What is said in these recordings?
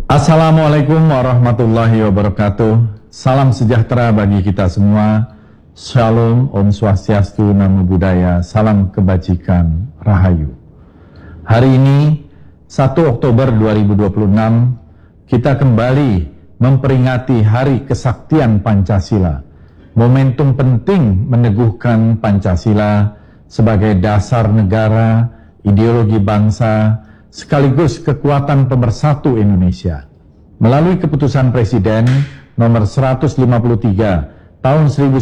Assalamualaikum warahmatullahi wabarakatuh. Salam sejahtera bagi kita semua. Shalom, Om Swastiastu, Namo Buddhaya, salam kebajikan, Rahayu. Hari ini, 1 Oktober 2026, kita kembali memperingati Hari Kesaktian Pancasila. Momentum penting meneguhkan Pancasila sebagai dasar negara, ideologi bangsa, sekaligus kekuatan pemersatu Indonesia. Melalui keputusan Presiden nomor 153 tahun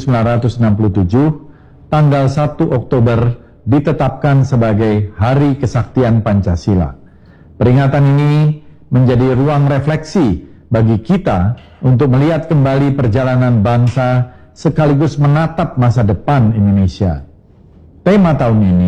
1967, tanggal 1 Oktober ditetapkan sebagai Hari Kesaktian Pancasila. Peringatan ini menjadi ruang refleksi bagi kita untuk melihat kembali perjalanan bangsa sekaligus menatap masa depan Indonesia. Tema tahun ini,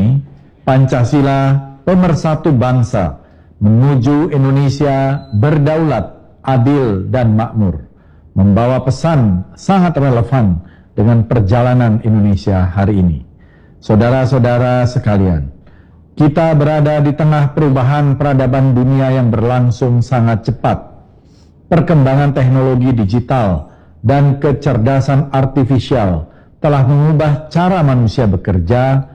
Pancasila Pemersatu Bangsa menuju Indonesia berdaulat, adil, dan makmur, membawa pesan sangat relevan dengan perjalanan Indonesia hari ini. Saudara-saudara sekalian, kita berada di tengah perubahan peradaban dunia yang berlangsung sangat cepat. Perkembangan teknologi digital dan kecerdasan artifisial telah mengubah cara manusia bekerja,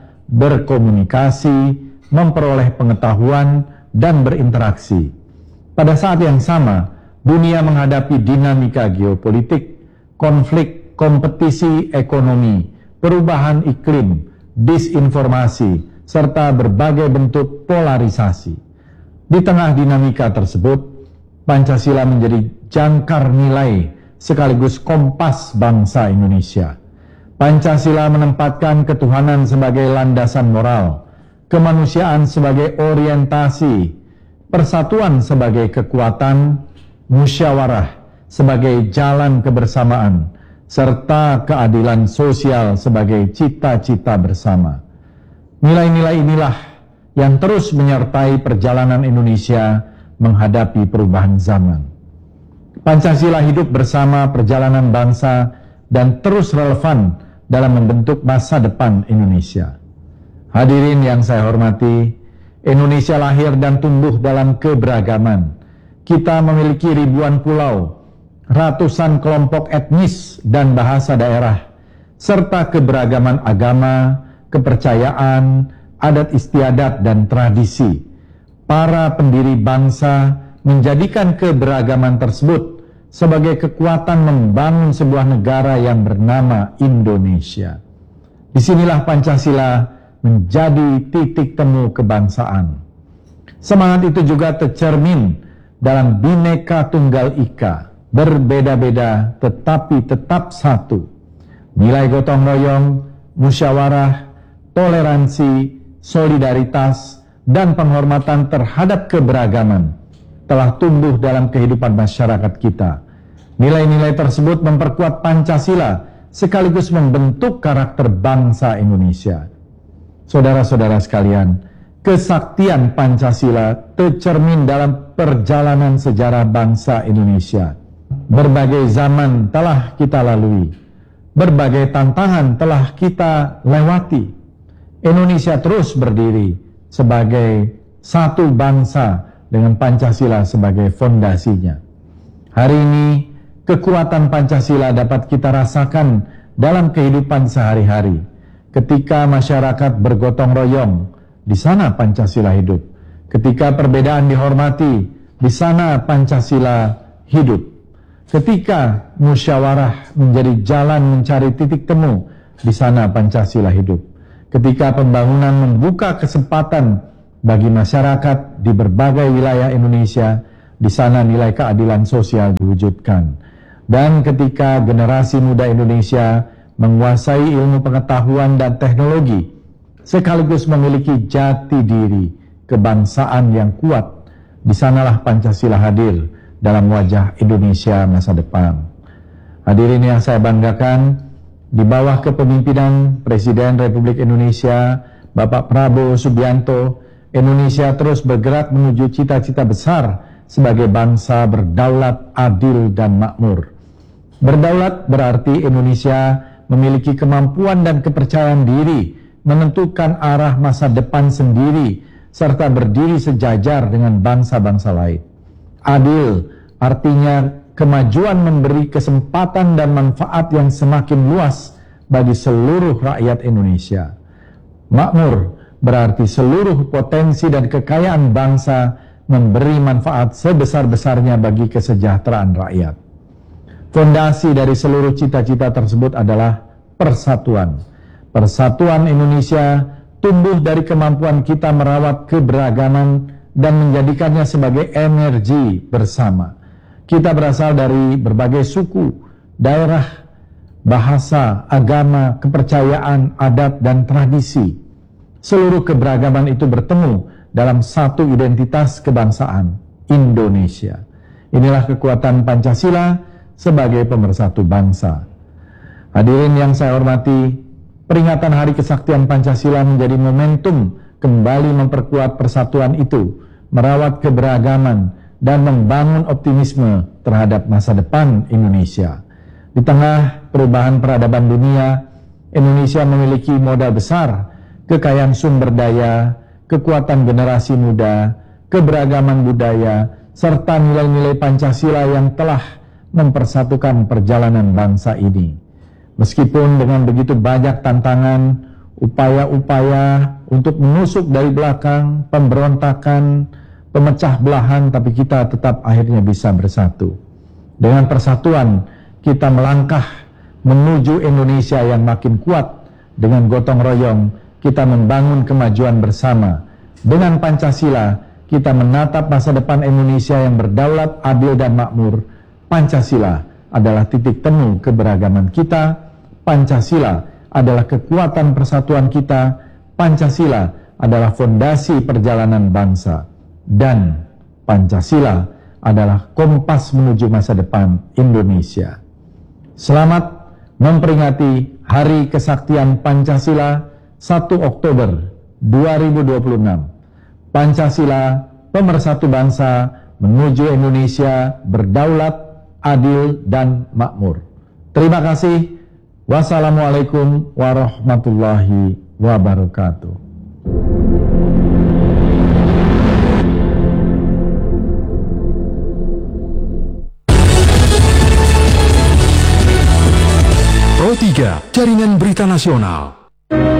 berkomunikasi, memperoleh pengetahuan, dan berinteraksi. Pada saat yang sama, dunia menghadapi dinamika geopolitik, konflik, kompetisi ekonomi, perubahan iklim, disinformasi, serta berbagai bentuk polarisasi. Di tengah dinamika tersebut, Pancasila menjadi jangkar nilai sekaligus kompas bangsa Indonesia. Pancasila menempatkan ketuhanan sebagai landasan moral, kemanusiaan sebagai orientasi, persatuan sebagai kekuatan, musyawarah sebagai jalan kebersamaan, serta keadilan sosial sebagai cita-cita bersama. Nilai-nilai inilah yang terus menyertai perjalanan Indonesia menghadapi perubahan zaman. Pancasila hidup bersama perjalanan bangsa dan terus relevan dalam membentuk masa depan Indonesia. Hadirin yang saya hormati, Indonesia lahir dan tumbuh dalam keberagaman. Kita memiliki ribuan pulau, ratusan kelompok etnis dan bahasa daerah, serta keberagaman agama, kepercayaan, adat istiadat, dan tradisi. Para pendiri bangsa menjadikan keberagaman tersebut sebagai kekuatan membangun sebuah negara yang bernama Indonesia. Disinilah Pancasila menjadi titik temu kebangsaan. Semangat itu juga tercermin dalam Bhinneka Tunggal Ika, berbeda-beda tetapi tetap satu. Nilai gotong royong, musyawarah, toleransi, solidaritas, dan penghormatan terhadap keberagaman telah tumbuh dalam kehidupan masyarakat kita. Nilai-nilai tersebut memperkuat Pancasila sekaligus membentuk karakter bangsa Indonesia. Saudara-saudara sekalian, kesaktian Pancasila tercermin dalam perjalanan sejarah bangsa Indonesia. Berbagai zaman telah kita lalui, berbagai tantangan telah kita lewati. Indonesia terus berdiri sebagai satu bangsa dengan Pancasila sebagai fondasinya. Hari ini, kekuatan Pancasila dapat kita rasakan dalam kehidupan sehari-hari. Ketika masyarakat bergotong royong, di sana Pancasila hidup. Ketika perbedaan dihormati, di sana Pancasila hidup. Ketika musyawarah menjadi jalan mencari titik temu, di sana Pancasila hidup. Ketika pembangunan membuka kesempatan bagi masyarakat di berbagai wilayah Indonesia, di sana nilai keadilan sosial diwujudkan. Dan ketika generasi muda Indonesia menguasai ilmu pengetahuan dan teknologi, sekaligus memiliki jati diri kebangsaan yang kuat, di sanalah Pancasila hadir dalam wajah Indonesia masa depan. Hadirin yang saya banggakan, di bawah kepemimpinan Presiden Republik Indonesia, Bapak Prabowo Subianto, Indonesia terus bergerak menuju cita-cita besar sebagai bangsa berdaulat, adil, dan makmur. Berdaulat berarti Indonesia memiliki kemampuan dan kepercayaan diri menentukan arah masa depan sendiri serta berdiri sejajar dengan bangsa-bangsa lain. Adil artinya kemajuan memberi kesempatan dan manfaat yang semakin luas bagi seluruh rakyat Indonesia. Makmur berarti seluruh potensi dan kekayaan bangsa memberi manfaat sebesar-besarnya bagi kesejahteraan rakyat. Fondasi dari seluruh cita-cita tersebut adalah persatuan. Persatuan Indonesia tumbuh dari kemampuan kita merawat keberagaman dan menjadikannya sebagai energi bersama. Kita berasal dari berbagai suku, daerah, bahasa, agama, kepercayaan, adat, dan tradisi. Seluruh keberagaman itu bertemu dalam satu identitas kebangsaan, Indonesia. Inilah kekuatan Pancasila sebagai pemersatu bangsa. Hadirin yang saya hormati, peringatan Hari Kesaktian Pancasila menjadi momentum kembali memperkuat persatuan itu, merawat keberagaman, dan membangun optimisme terhadap masa depan Indonesia. Di tengah perubahan peradaban dunia, Indonesia memiliki modal besar, kekayaan sumber daya, kekuatan generasi muda, keberagaman budaya, serta nilai-nilai Pancasila yang telah mempersatukan perjalanan bangsa ini. Meskipun dengan begitu banyak tantangan, upaya-upaya untuk menusuk dari belakang, pemberontakan, pemecah belahan, tapi kita tetap akhirnya bisa bersatu. Dengan persatuan, kita melangkah menuju Indonesia yang makin kuat. Dengan gotong royong, kita membangun kemajuan bersama. Dengan Pancasila, kita menatap masa depan Indonesia yang berdaulat, adil, dan makmur. Pancasila adalah titik temu keberagaman kita. Pancasila adalah kekuatan persatuan kita. Pancasila adalah fondasi perjalanan bangsa. Dan Pancasila adalah kompas menuju masa depan Indonesia. Selamat memperingati Hari Kesaktian Pancasila 1 Oktober 2026. Pancasila, pemersatu bangsa menuju Indonesia berdaulat, adil, dan makmur. Terima kasih. Wassalamualaikum warahmatullahi wabarakatuh. Pro 3, Jaringan Berita Nasional.